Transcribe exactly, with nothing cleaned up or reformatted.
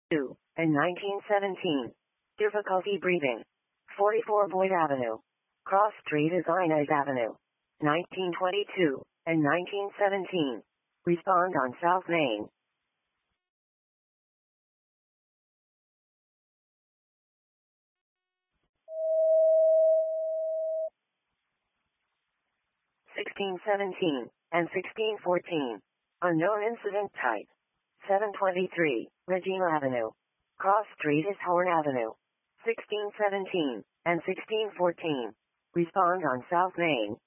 two, and nineteen seventeen. Difficulty breathing. forty-four Boyd Avenue. Cross Street is Inez Avenue. nineteen twenty-two, and nineteen seventeen. Respond on South Main. sixteen seventeen, and sixteen fourteen. Unknown incident type. seven twenty-three, Regina Avenue. Cross Street is Horn Avenue. sixteen seventeen, and sixteen fourteen. Respond on South Main.